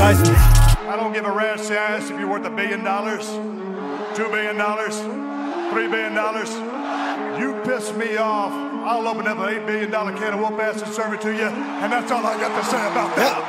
guys. I don't give a rat's ass if you're worth $1 billion, $2 billion, $3 billion. You piss me off, I'll open up an $8 billion can of whoop ass and serve it to you, and that's all I got to say about that.